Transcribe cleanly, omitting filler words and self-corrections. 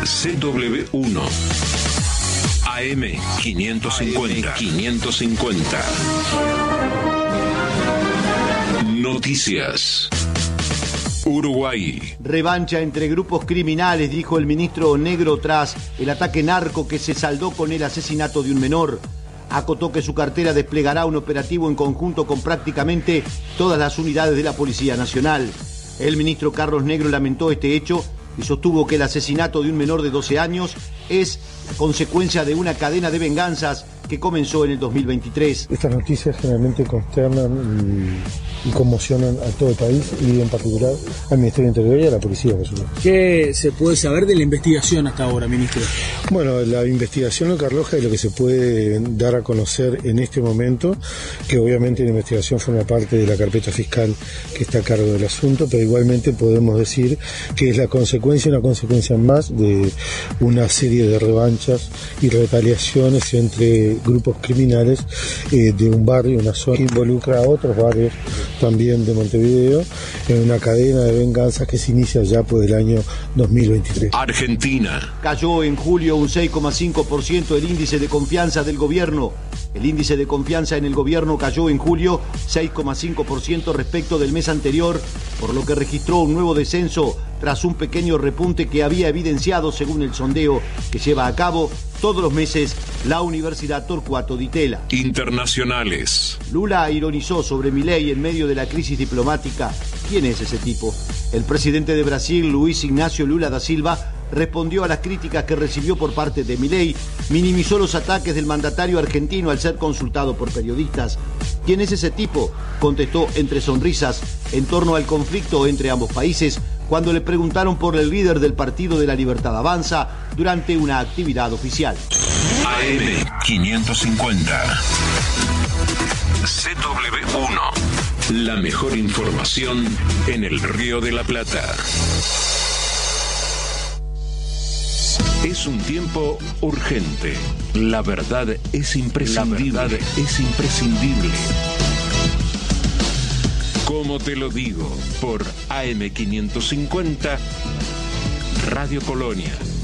CW1 AM550. Noticias. Uruguay. Revancha entre grupos criminales, dijo el ministro Negro tras el ataque narco que se saldó con el asesinato de un menor. Acotó que su cartera desplegará un operativo en conjunto con prácticamente todas las unidades de la Policía Nacional. El ministro Carlos Negro lamentó este hecho y sostuvo que el asesinato de un menor de 12 años es consecuencia de una cadena de venganzas que comenzó en el 2023. Estas noticias generalmente consternan y conmocionan a todo el país y en particular al Ministerio del Interior y a la Policía Nacional. ¿Qué se puede saber de la investigación hasta ahora, ministro? Bueno, la investigación lo que arroja es lo que se puede dar a conocer en este momento, que obviamente la investigación forma parte de la carpeta fiscal que está a cargo del asunto, pero igualmente podemos decir que es una consecuencia más de una serie de revanchas y retaliaciones entre grupos criminales de un barrio, una zona que involucra a otros barrios también de Montevideo, en una cadena de venganzas que se inicia ya por el año 2023. Argentina. Cayó en julio un 6,5% el índice de confianza del gobierno. El índice de confianza en el gobierno cayó en julio 6,5% respecto del mes anterior, por lo que registró un nuevo descenso tras un pequeño repunte que había evidenciado, según el sondeo que lleva a cabo todos los meses la Universidad Torcuato Di Tella. Internacionales. Lula ironizó sobre Milei en medio de la crisis diplomática. ¿Quién es ese tipo? El presidente de Brasil, Luis Ignacio Lula da Silva, respondió a las críticas que recibió por parte de Milei, minimizó los ataques del mandatario argentino al ser consultado por periodistas. ¿Quién es ese tipo?, contestó entre sonrisas en torno al conflicto entre ambos países cuando le preguntaron por el líder del Partido de la Libertad Avanza durante una actividad oficial. AM550. CW1. La mejor información en el Río de la Plata. Es un tiempo urgente. La verdad es imprescindible. Como te lo digo, por AM550, Radio Colonia.